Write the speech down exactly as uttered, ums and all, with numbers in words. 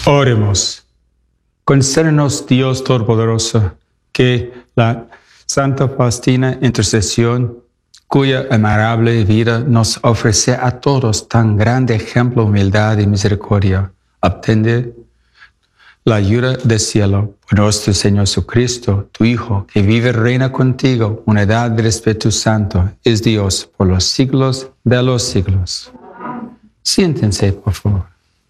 Oremos. Concédenos, Dios Todopoderoso, que la Santa Faustina intercesión, cuya admirable vida nos ofrece a todos tan grande ejemplo de humildad y misericordia, obtenga la ayuda del cielo por nuestro Señor Jesucristo, tu Hijo, que vive y reina contigo, unidad del Espíritu Santo, es Dios por los siglos de los siglos. Siéntense, por favor.